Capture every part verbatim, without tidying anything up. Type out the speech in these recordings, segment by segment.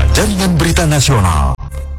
Jaringan Berita Nasional.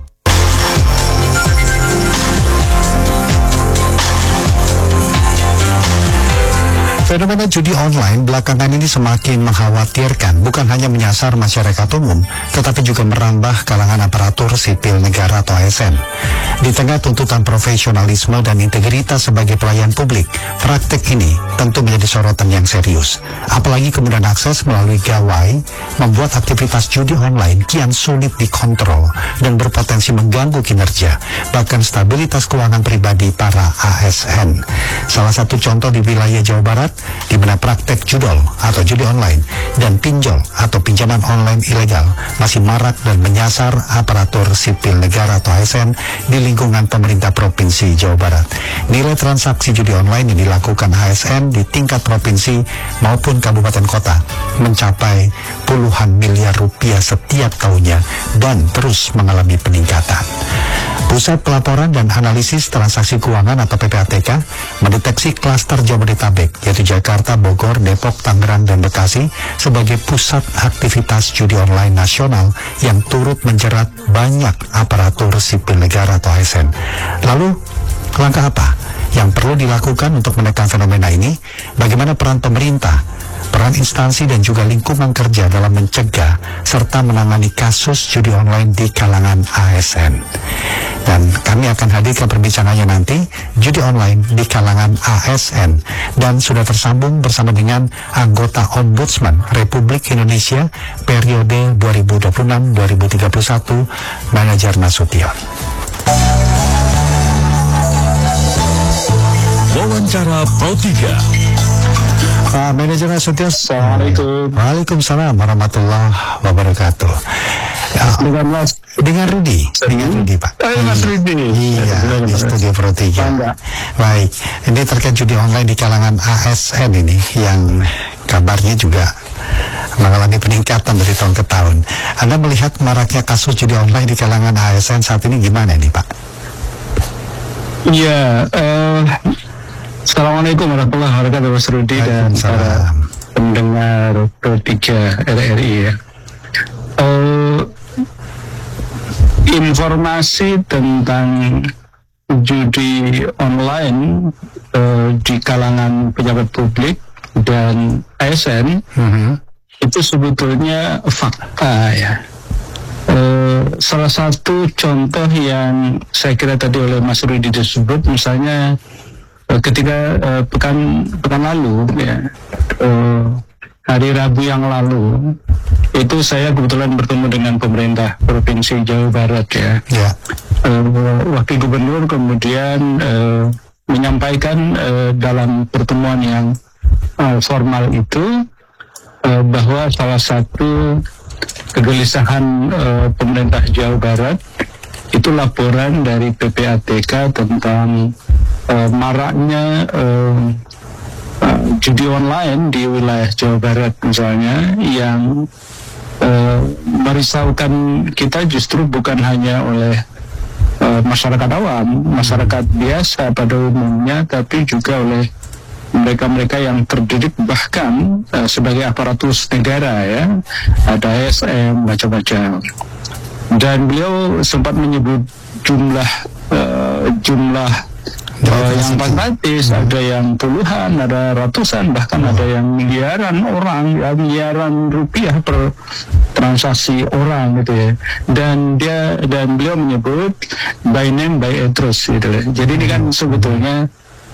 Fenomena judi online belakangan ini semakin mengkhawatirkan, bukan hanya menyasar masyarakat umum, tetapi juga merambah kalangan aparatur sipil negara atau A S N. Di tengah tuntutan profesionalisme dan integritas sebagai pelayan publik, praktek ini tentu menjadi sorotan yang serius. Apalagi kemudian akses melalui gawai membuat aktivitas judi online kian sulit dikontrol dan berpotensi mengganggu kinerja, bahkan stabilitas keuangan pribadi para A S N. Salah satu contoh di wilayah Jawa Barat, di mana praktek judol atau judi online dan pinjol atau pinjaman online ilegal masih marak dan menyasar aparatur sipil negara atau A S N di lingkungan pemerintah Provinsi Jawa Barat. Nilai transaksi judi online yang dilakukan A S N di tingkat provinsi maupun kabupaten kota mencapai puluhan miliar rupiah setiap tahunnya dan terus mengalami peningkatan. Pusat Pelaporan dan Analisis Transaksi Keuangan atau P P A T K mendeteksi klaster Jabodetabek, yaitu Jakarta, Bogor, Depok, Tangerang, dan Bekasi sebagai pusat aktivitas judi online nasional yang turut menjerat banyak aparatur sipil negara atau A S N. Lalu, langkah apa yang perlu dilakukan untuk menekan fenomena ini? Bagaimana peran pemerintah, peran instansi dan juga lingkungan kerja dalam mencegah serta menangani kasus judi online di kalangan A S N? Dan kami akan hadirkan perbincangannya nanti, judi online di kalangan A S N, dan sudah tersambung bersama dengan anggota Ombudsman Republik Indonesia periode dua ribu dua puluh enam sampai dua ribu tiga puluh satu, Manager Nasution. Wawancara Pro tiga. Pak Manajer Nasution, Assalamualaikum. Waalaikumsalam warahmatullahi wabarakatuh. Ya, Dengan Mas dengan Rudi, dengan Rudi Pak. Eh, Mas Rudi. Iya, di Studio Pro tiga. Bangga. Baik, ini terkait judi online di kalangan A S N ini yang kabarnya juga mengalami peningkatan dari tahun ke tahun. Anda melihat maraknya kasus judi online di kalangan A S N saat ini gimana nih Pak? Iya, eh, Assalamualaikum warahmatullahi wabarakatuh Mas Rudi dan para pendengar Pro tiga R R I ya. Eh, informasi tentang judi online eh, di kalangan pejabat publik dan A S N Mm-hmm. itu sebetulnya fakta ya. Eh, salah satu contoh yang saya kira tadi oleh Mas Rudi disebut, misalnya eh, ketika eh, pekan pekan lalu ya, eh, hari Rabu yang lalu itu saya kebetulan bertemu dengan pemerintah Provinsi Jawa Barat ya. Ya. Eh, Wakil Gubernur kemudian eh, menyampaikan eh, dalam pertemuan yang eh, formal itu eh, bahwa salah satu kegelisahan eh, pemerintah Jawa Barat itu laporan dari P P A T K tentang eh, maraknya eh, eh, judi online di wilayah Jawa Barat misalnya, yang eh, merisaukan kita justru bukan hanya oleh eh, masyarakat awam, masyarakat biasa pada umumnya, tapi juga oleh mereka-mereka yang terdidik bahkan uh, sebagai aparatur negara ya, ada A S M macam-macam. Dan beliau sempat menyebut jumlah uh, jumlah uh, yang fantastis, ada yang puluhan, ada ratusan, bahkan ada yang miliaran orang, ya, miliaran rupiah per transaksi orang gitu ya. Dan dia dan beliau menyebut by name by address gitu ya. Jadi ini kan sebetulnya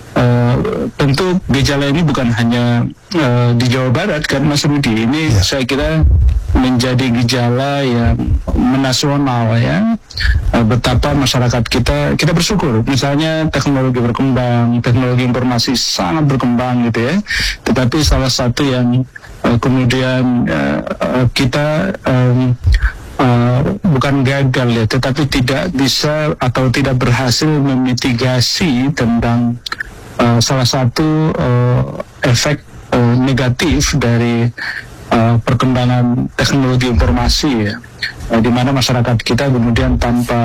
Uh, tentu gejala ini bukan hanya uh, di Jawa Barat kan Mas Rudi, ini yeah. Saya kira menjadi gejala yang menasional ya. Uh, betapa masyarakat kita kita bersyukur misalnya teknologi berkembang, teknologi informasi sangat berkembang gitu ya, tetapi salah satu yang uh, kemudian uh, uh, kita um, Uh, bukan gagal ya, tetapi tidak bisa atau tidak berhasil memitigasi tentang uh, salah satu uh, efek uh, negatif dari uh, perkembangan teknologi informasi ya, uh, di mana masyarakat kita kemudian tanpa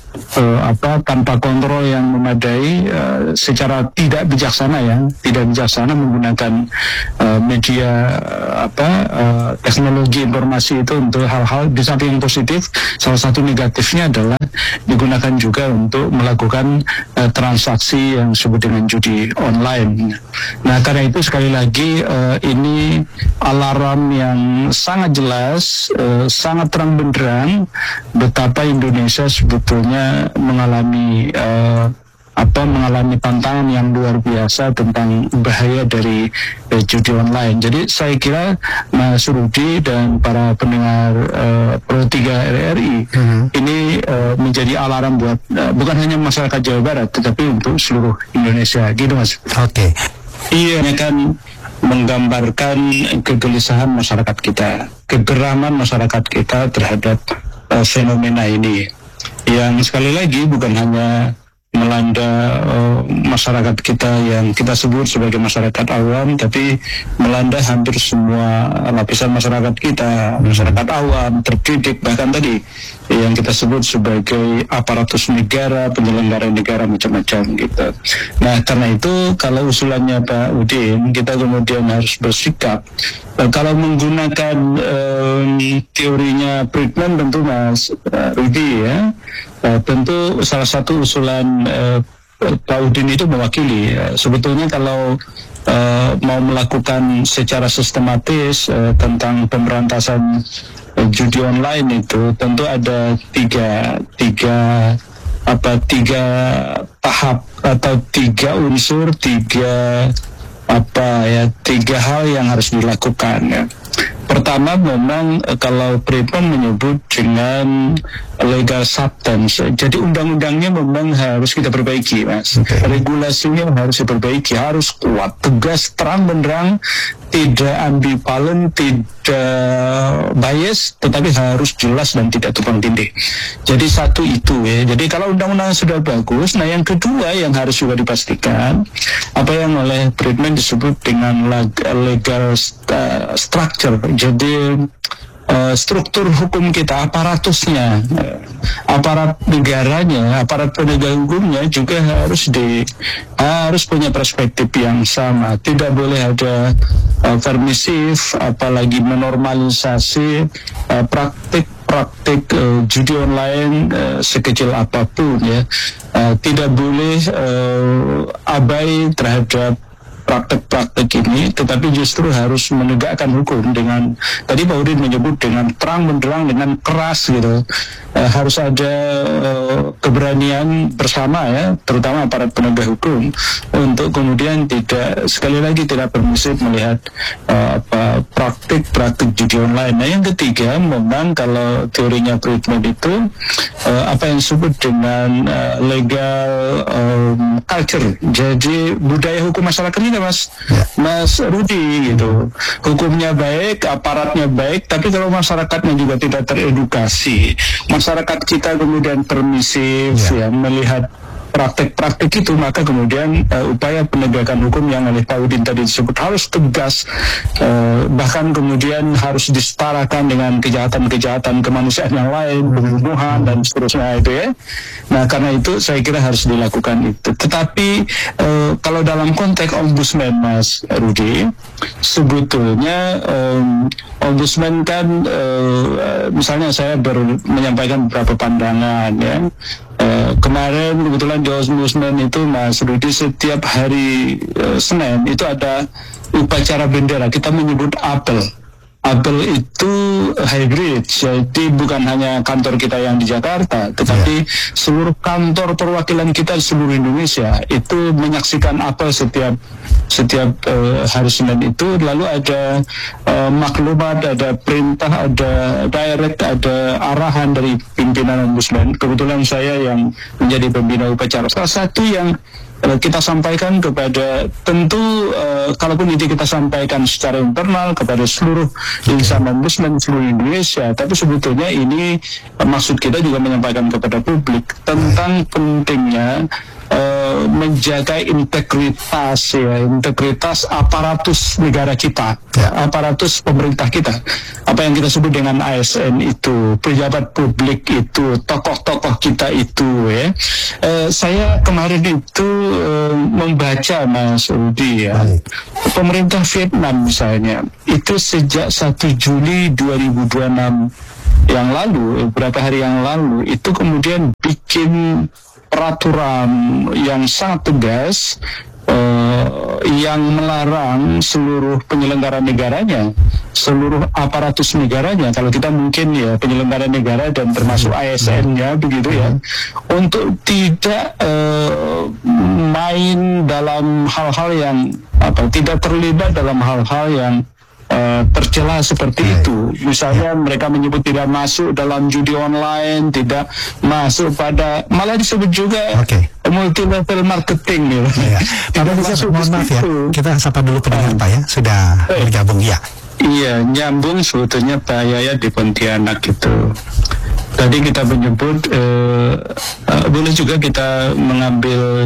uh, apa tanpa kontrol yang memadai, uh, secara tidak bijaksana ya, tidak bijaksana menggunakan uh, media uh, apa uh, teknologi informasi itu untuk hal-hal. Di samping yang positif, salah satu negatifnya adalah digunakan juga untuk melakukan uh, transaksi yang disebut dengan judi online. Nah, karena itu sekali lagi uh, ini alarm yang sangat jelas, uh, sangat terang benderang betapa Indonesia sebetulnya mengalami uh, apa mengalami tantangan yang luar biasa tentang bahaya dari eh, judi online. Jadi saya kira Mas Rudi dan para pendengar uh, Pro tiga R R I hmm. ini uh, menjadi alarm buat uh, bukan hanya masyarakat Jawa Barat, tetapi untuk seluruh Indonesia, gitu Mas. Oke. Okay. Iya, ini kan menggambarkan kegelisahan masyarakat kita, kegeraman masyarakat kita terhadap uh, fenomena ini, yang sekali lagi bukan hanya melanda uh, masyarakat kita yang kita sebut sebagai masyarakat awam, tapi melanda hampir semua lapisan masyarakat kita, masyarakat awam, terdidik, bahkan tadi yang kita sebut sebagai aparatus negara, penyelenggara negara, macam-macam gitu. Nah, karena itu kalau usulannya Pak Udin, kita kemudian harus bersikap. Uh, kalau menggunakan uh, teorinya Friedman, tentu Mas uh, Rudi ya, Uh, tentu salah satu usulan uh, Pak Udin itu mewakili. Uh, sebetulnya kalau uh, mau melakukan secara sistematis uh, tentang pemberantasan uh, judi online itu, tentu ada tiga tiga apa tiga tahap atau tiga unsur, tiga apa ya tiga hal yang harus dilakukan ya. Pertama, memang kalau Friedman menyebut dengan legal substance, jadi undang-undangnya memang harus kita perbaiki, Mas. Okay. Regulasinya harus diperbaiki, harus kuat, tegas, terang benderang, tidak ambivalen, tidak bias, tetapi harus jelas dan tidak tumpang tindih. Jadi satu itu ya. Jadi kalau undang-undang sudah bagus, nah yang kedua yang harus juga dipastikan apa yang oleh Friedman disebut dengan legal uh, structure. Jadi uh, struktur hukum kita, aparatusnya, uh, aparat negaranya, aparat penegak hukumnya juga harus di harus punya perspektif yang sama. Tidak boleh ada uh, permisif, apalagi menormalisasi uh, praktik praktik uh, judi online uh, sekecil apapun ya. Uh, tidak boleh uh, abai terhadap praktek-praktek ini, tetapi justru harus menegakkan hukum dengan, tadi Pak Udin menyebut dengan terang benderang, dengan keras gitu. E, harus ada e, keberanian bersama ya, terutama aparat penegak hukum, untuk kemudian tidak, sekali lagi tidak permisif melihat e, apa praktik-praktik judi online. Nah, yang ketiga, memang kalau teorinya Friedman itu e, apa yang disebut dengan e, legal e, culture, jadi budaya hukum masyarakat ini, Mas Mas Rudi gitu. Hukumnya baik, aparatnya baik, tapi kalau masyarakatnya juga tidak teredukasi, masyarakat kita kemudian permisif ya, ya melihat praktek-praktek itu, maka kemudian uh, upaya penegakan hukum yang oleh Pak Udin tadi disebut harus tegas, uh, bahkan kemudian harus disetarakan dengan kejahatan-kejahatan kemanusiaan yang lain, pembunuhan dan seterusnya itu ya. Nah, karena itu saya kira harus dilakukan itu. Tetapi uh, kalau dalam konteks ombudsman, Mas Rudi, sebetulnya um, ombudsman kan uh, misalnya saya baru menyampaikan beberapa pandangan ya. Uh, kemarin kebetulan di Ombudsman itu, Mas Rudi, setiap hari uh, Senin itu ada upacara bendera. Kita menyebut apel. Apel itu hybrid, jadi bukan hanya kantor kita yang di Jakarta, tetapi yeah. seluruh kantor perwakilan kita di seluruh Indonesia itu menyaksikan apel setiap setiap uh, hari Senin itu. Lalu ada uh, maklumat, ada perintah, ada direct, ada arahan dari pimpinan Ombudsman. Kebetulan saya yang menjadi pembina upacara. Salah satu yang kita sampaikan kepada, tentu uh, kalaupun itu kita sampaikan secara internal kepada seluruh insan ombudsman seluruh Indonesia, tapi sebetulnya ini uh, maksud kita juga menyampaikan kepada publik tentang pentingnya uh, menjaga integritas ya, integritas aparatus negara kita, ya, aparatus pemerintah kita, apa yang kita sebut dengan A S N itu, pejabat publik itu, tokoh-tokoh kita itu ya. Uh, saya kemarin itu uh, membaca Mas Rudi ya, pemerintah Vietnam misalnya itu sejak satu Juli dua ribu dua puluh enam yang lalu, beberapa hari yang lalu itu kemudian bikin peraturan yang sangat tegas uh, yang melarang seluruh penyelenggara negaranya, seluruh aparatus negaranya, kalau kita mungkin ya penyelenggara negara dan termasuk A S N-nya begitu ya, untuk tidak uh, main dalam hal-hal yang apa, tidak terlibat dalam hal-hal yang Uh, tercela seperti okay. itu. Misalnya yeah. mereka menyebut tidak masuk dalam judi online, tidak masuk pada, malah disebut juga okay. multi level marketing gitu. Yeah. Tidak masuk mohon maaf ya, kita sapa dulu pendengar uh, Pak ya, sudah hey. bergabung ya. Iya, nyambung sebetulnya Pak Yaya di Pontianak itu. Tadi kita menyebut uh, uh, boleh juga kita mengambil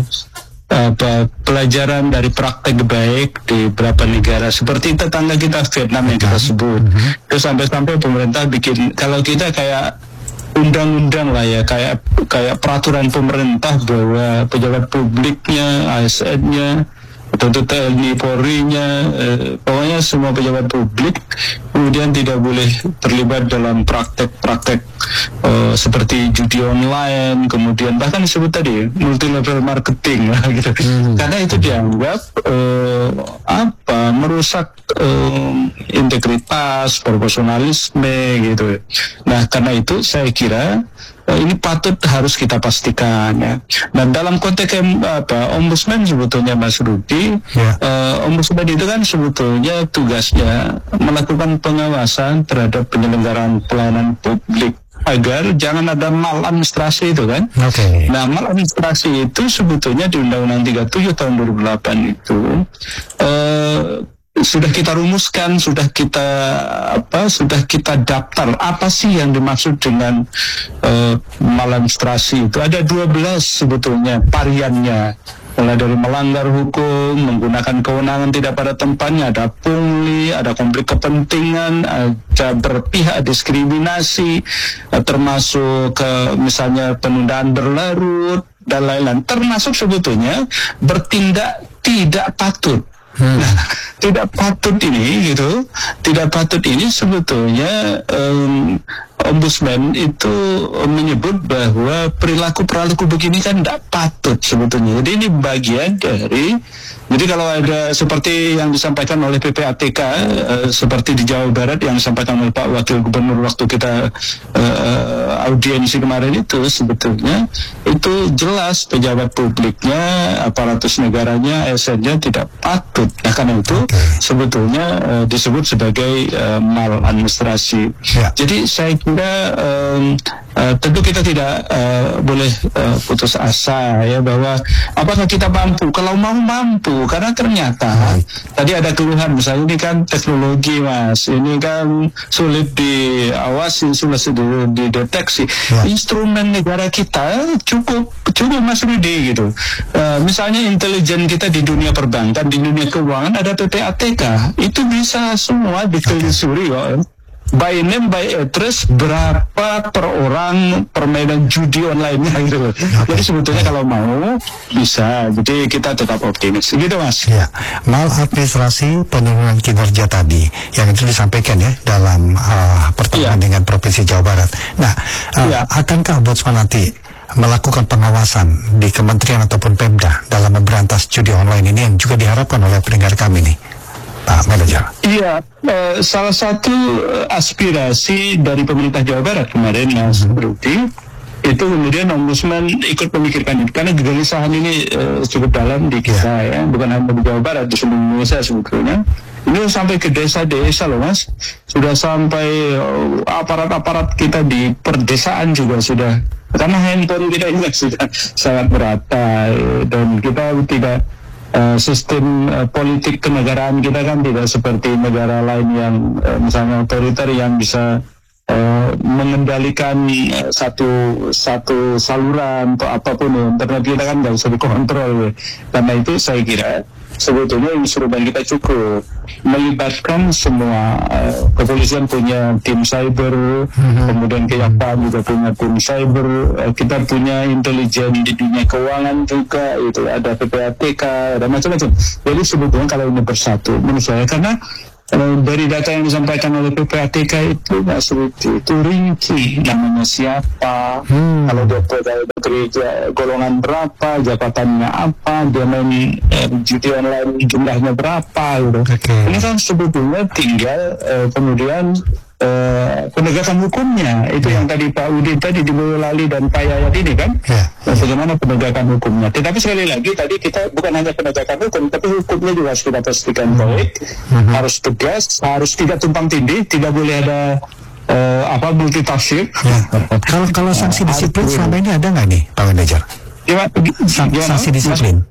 apa pelajaran dari praktek baik di beberapa negara seperti tetangga kita Vietnam yang kita sebut. Mm-hmm. Terus sampai-sampai pemerintah bikin, kalau kita kayak undang-undang lah ya, kayak kayak peraturan pemerintah bahwa pejabat publiknya, A S N-nya, atau T N I Polri-nya, eh, pokoknya semua pejabat publik kemudian tidak boleh terlibat dalam praktek-praktek eh, seperti judi online, kemudian bahkan disebut tadi multi level marketing lah gitu. Hmm. Karena itu dianggap eh, apa merusak eh, integritas, profesionalisme gitu. Nah, karena itu saya kira ini patut harus kita pastikan ya. Dan dalam konteks apa ombudsman sebetulnya Mas Rudi, yeah. uh, ombudsman itu kan sebetulnya tugasnya melakukan pengawasan terhadap penyelenggaraan pelayanan publik agar jangan ada maladministrasi itu kan. Okay. Nah, maladministrasi itu sebetulnya di Undang-Undang tiga puluh tujuh tahun dua ribu delapan itu uh, sudah kita rumuskan, sudah kita apa, sudah kita daftar apa sih yang dimaksud dengan uh, maladministrasi itu. Ada dua belas sebetulnya variannya, mulai dari melanggar hukum, menggunakan kewenangan tidak pada tempatnya, ada pungli, ada konflik kepentingan, ada berpihak diskriminasi, termasuk ke misalnya penundaan berlarut dan lain-lain, termasuk sebetulnya bertindak tidak patut. Hmm. Nah, tidak patut ini gitu, tidak patut ini sebetulnya um, ombudsman itu menyebut bahwa perilaku-perilaku begini kan tidak patut sebetulnya. Jadi ini bagian dari, jadi kalau ada seperti yang disampaikan oleh P P A T K uh, seperti di Jawa Barat yang disampaikan oleh Pak Wakil Gubernur waktu kita uh, audiensi kemarin itu, sebetulnya itu jelas pejabat publiknya, aparatus negaranya, A S N-nya tidak patut. Nah, karena itu sebetulnya uh, disebut sebagai uh, maladministrasi. Ya. Jadi saya kira um, uh, tentu kita tidak uh, boleh uh, putus asa ya bahwa apakah kita mampu. Kalau mau mampu, karena ternyata hmm. tadi ada keluhan misalnya ini kan teknologi Mas, ini kan sulit diawasi, sulit dideteksi. Ya. Instrumen negara kita cukup cukup Mas Rudi gitu. Uh, misalnya intelijen kita di dunia perbankan, di dunia keuangan ada P P A T K, itu bisa semua ditelusuri kok. By name, by address, berapa per orang permainan judi online-nya gitu. Okay. Jadi sebetulnya kalau mau bisa, jadi kita tetap optimis gitu Mas. Ya, maladministrasi penurunan kinerja tadi yang itu disampaikan ya dalam uh, pertemuan ya. dengan Provinsi Jawa Barat. Nah, uh, ya. akankah ombudsman nanti melakukan pengawasan di kementerian ataupun Pemda dalam memberantas judi online ini yang juga diharapkan oleh pendengar kami nih, Pak Manajer? Iya, eh, salah satu aspirasi dari pemerintah Jawa Barat kemarin Mas hmm. Rudi, itu kemudian ombudsman ikut memikirkan itu karena kegelisahan ini uh, cukup dalam di kita yeah. ya, bukan hanya di Jawa Barat, di seluruh Indonesia sebetulnya. Ini sampai ke desa-desa loh Mas, sudah sampai uh, aparat-aparat kita di perdesaan juga sudah, karena handphone kita ini sudah sangat merata dan kita tidak uh, sistem uh, politik kenegaraan kita kan tidak seperti negara lain yang uh, misalnya otoriter yang bisa Uh, mengendalikan uh, satu satu saluran atau apapun internet kita kan nggak bisa dikontrol. Karena itu saya kira sebetulnya instrumen kita cukup melibatkan semua. uh, kepolisian punya tim cyber, mm-hmm. kemudian kejaksaan juga punya tim cyber, uh, kita punya intelijen di dunia keuangan juga, itu ada P P A T K, ada macam-macam. Jadi sebetulnya kalau ini bersatu menurut saya, karena Uh, dari data yang disampaikan oleh P P A T K itu nggak seperti itu rinci, namanya siapa, hmm. kalau dia pegawai gereja golongan berapa, jabatannya apa, dia main uh, judi online jumlahnya berapa gitu. Okay. Ini kan sebetulnya tinggal uh, kemudian Uh, penegakan hukumnya itu yeah. yang tadi Pak Udin tadi di Boyolali dan Pak Yayat ini kan yeah. Yeah. bagaimana penegakan hukumnya. Tetapi sekali lagi tadi kita bukan hanya penegakan hukum, tapi hukumnya juga harus kita pastikan mm-hmm. baik, mm-hmm. harus tegas, harus tidak tumpang tindih, tidak boleh ada uh, apa multi tafsir. Yeah. Kalau kalau sanksi disiplin selama ini ada nggak nih Pak Manajer? Gimana? Gimana? Sanksi disiplin.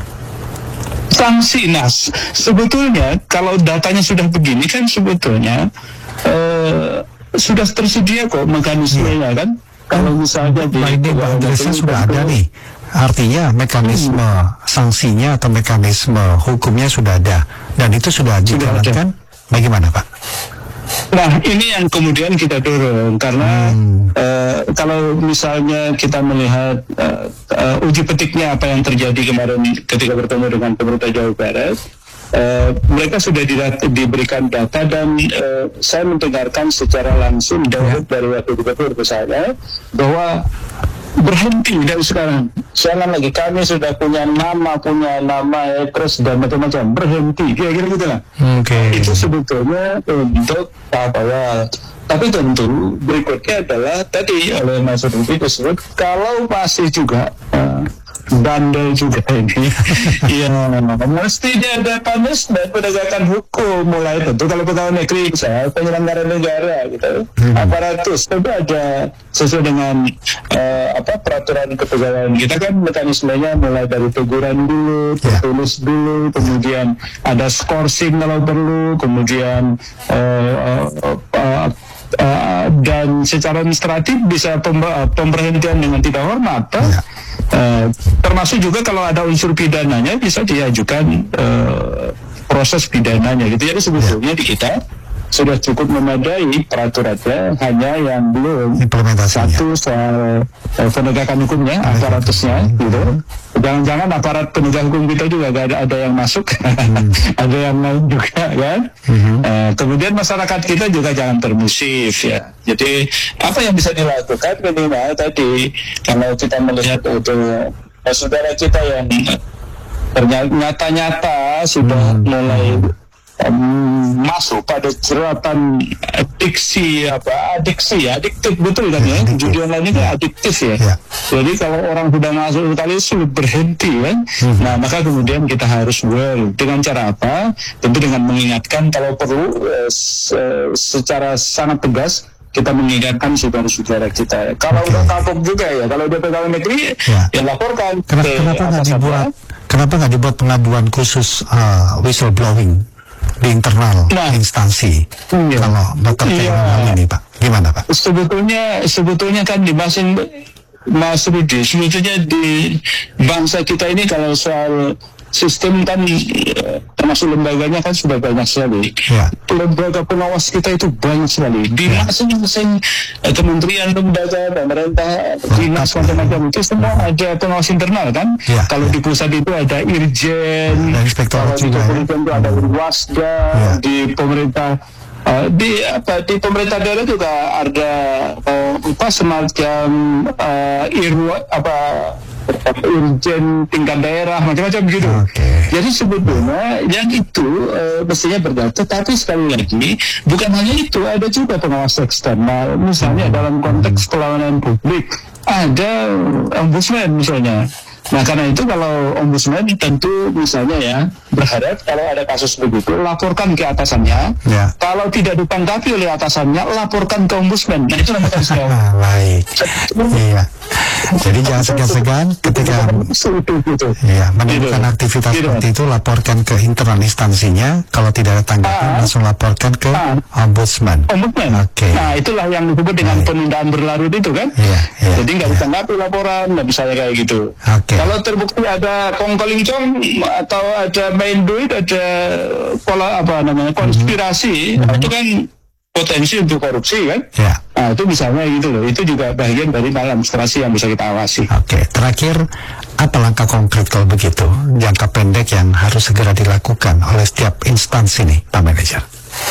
Sanksi, nah sebetulnya kalau datanya sudah begini kan sebetulnya Uh, sudah tersedia kok mekanismenya kan. Kalau misalnya di ini Pak Andresa sudah ada nih, artinya mekanisme hmm. sanksinya atau mekanisme hukumnya sudah ada dan itu sudah dijalankan. Bagaimana Pak? Nah ini yang kemudian kita dorong karena hmm. uh, kalau misalnya kita melihat uh, uh, uji petiknya apa yang terjadi kemarin ketika bertemu dengan pemerintah Jawa Barat. Uh, mereka sudah di, diberikan data dan uh, saya mendengarkan secara langsung dari, dari wakil gubernur ke saya bahwa berhenti dari sekarang. Jangan lagi, kami sudah punya nama, punya nama terus dan macam-macam, berhenti, kira-kira gitu lah. Okay. Itu sebetulnya untuk apa ya? Tapi tentu berikutnya adalah tadi oleh Mas Rudi disebut kalau masih juga uh, bandel juga ini, ya mesti ada punishment, penegakan hukum mulai tentu kalau pegawai negeri, saya penyelenggara negara gitu, hmm. aparatus itu ada sesuai dengan uh, apa peraturan kepegawaian kita kan mekanismenya mulai dari teguran dulu, tertulis dulu, kemudian ada skorsing kalau perlu, kemudian uh, uh, uh, Uh, dan secara administratif bisa pember- pemberhentian dengan tidak hormat ya. uh, termasuk juga kalau ada unsur pidananya bisa diajukan uh, proses pidananya gitu. Jadi sebetulnya di kita sudah cukup memadai peraturannya, hanya yang belum satu soal uh, penegakan hukumnya, aparatusnya gitu. Jangan-jangan aparat penegak hukum kita juga ada, ada yang masuk, hmm. ada yang lain juga kan. Hmm. Uh, kemudian masyarakat kita juga jangan termusif ya. Jadi apa yang bisa dilakukan minimal tadi kalau kita melihat untuk uh, saudara kita yang ternyata-nyata sudah hmm. mulai Um, masuk pada jeratan adiksi apa adiksi ya adiktif betul kan ya, judi online ini adiktif ya. ya jadi kalau orang sudah masuk kali sulit berhenti kan. hmm. Nah maka kemudian kita harus well dengan cara apa, tentu dengan mengingatkan kalau perlu eh, se- secara sangat tegas kita mengingatkan saudara-saudara kita. Kalau udah kapok juga ya, kalau udah pegawai negeri ya, ya laporkan. Kenapa, kenapa nggak dibuat kenapa nggak dibuat pengaduan khusus uh, whistleblowing di internal nah, instansi iya. kalau terkait iya. hal ini Pak, gimana Pak? Sebetulnya sebetulnya kan di masing Mas Rudi, sebetulnya di bangsa kita ini kalau soal sistem kan termasuk lembaganya kan sudah banyak sekali. Ya. Lembaga pengawas kita itu banyak sekali di ya. masing-masing eh, kementerian, lembaga, pemerintah, dinas macam-macam itu semua ada pengawas internal kan. Ya. Kalau ya. di pusat itu ada Irjen, ya, inspektorat kalau di kepolisian itu ada Wasda, ya. di pemerintah uh, di apa di pemerintah daerah juga ada uh, apa semacam uh, irwa apa Irjen tingkat daerah macam-macam gitu. Okay. Jadi sebetulnya yang itu uh, mestinya berdata, tapi sekali lagi bukan hanya itu, ada juga pengawas eksternal. Misalnya dalam konteks pelayanan publik ada ombudsman misalnya. Nah karena itu kalau ombudsman tentu misalnya ya berharap kalau ada kasus begitu laporkan ke atasannya. Ya. Kalau tidak ditanggapi oleh atasannya laporkan ke ombudsman. Nah itu namanya mekanisme. Ah, baik. Iya. Jadi jangan segan-segan ketika ya, menemukan Gitu. aktivitas Gitu. seperti itu laporkan ke internal instansinya. Kalau tidak ada tanggapan Ah. langsung laporkan ke Ah. ombudsman. Ombudsman. Oke. Nah itulah yang disebut dengan Baik. penundaan berlarut itu kan. Iya, iya, Jadi nggak iya. ditanggapi laporan, nggak bisa kayak gitu. Oke. Kalau terbukti ada kongkolincong atau ada main duit, ada pola apa namanya konspirasi, Mhm. itu kan potensi untuk korupsi kan. Ya. Nah itu misalnya gitu loh. Itu juga bagian dari maladministrasi yang bisa kita awasi. Oke, terakhir apa langkah konkret kalau begitu jangka pendek yang harus segera dilakukan oleh setiap instansi nih, Pak Manajer?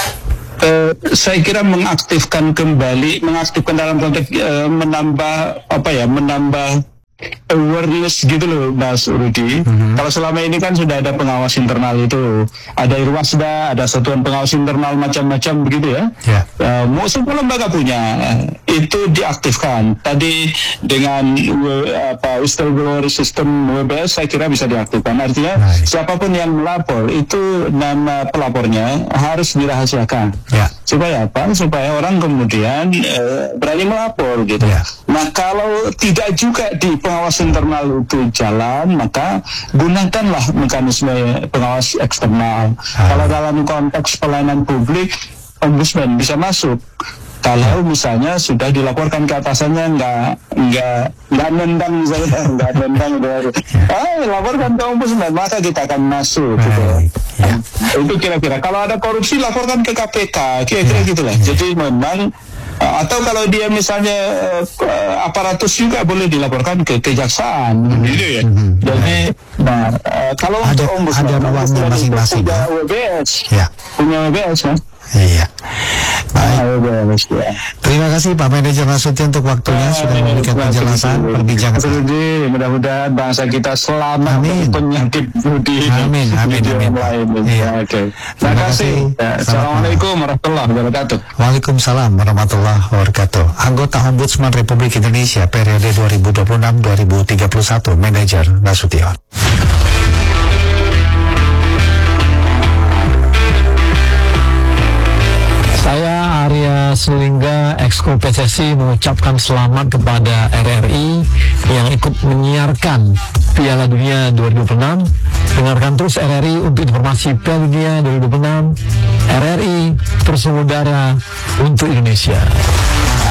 Eh, saya kira mengaktifkan kembali, mengaktifkan dalam konteks eh, menambah apa ya, menambah awareness gitu loh, Mas Rudi. Kalau selama ini kan sudah ada pengawas internal itu, ada Irwasda, ada satuan pengawas internal macam-macam begitu ya. Ya. Eh, mau semua lembaga punya, eh, itu diaktifkan. Tadi dengan w- apa whistleblower system W B S saya kira bisa diaktifkan. Artinya Baik. siapapun yang melapor itu nama pelapornya harus dirahasiakan. Ya. Supaya apa? Supaya orang kemudian eh, berani melapor gitu. Ya. Nah kalau tidak juga di pengawas internal itu jalan, maka gunakanlah mekanisme pengawas eksternal. Kalau dalam konteks pelayanan publik, ombudsman bisa masuk. Kalau misalnya sudah dilaporkan ke atasannya nggak nggak nggak nendang misalnya nggak nendang dari ah laporkan ke ombudsman maka kita akan masuk gitu. Baik, ya. Itu kira-kira kalau ada korupsi laporkan ke K P K kira-kira gitulah. Jadi memang uh, atau kalau dia misalnya uh, aparatus juga boleh dilaporkan ke kejaksaan gitu ya. Jadi nah, uh, kalau Ada- untuk ombudsman ada ruangnya ombudsman itu masing-masing, punya ya. W B S Ya. punya W B S kan. Iya. Baik. Ah, W B S ya. Terima kasih Pak Manajer Nasution untuk waktunya sudah memberikan penjelasan perbincangan. Rudi, mudah-mudahan bangsa kita selamat Amin. dari penyakit Rudi. Amin, amin, amin. Iya, Iya. oke. Terima Terima kasih. kasih. Ya, Selamat Assalamualaikum warahmatullahi wabarakatuh. Waalaikumsalam warahmatullahi wabarakatuh. Anggota Ombudsman Republik Indonesia periode dua ribu dua puluh enam sampai dua ribu tiga puluh satu, Manajer Nasution. Saya Arya Sulingga, Exco P S S I mengucapkan selamat kepada R R I yang ikut menyiarkan Piala Dunia dua ribu dua puluh enam. Dengarkan terus R R I untuk informasi Piala Dunia dua ribu dua puluh enam. R R I terus mengudara untuk Indonesia.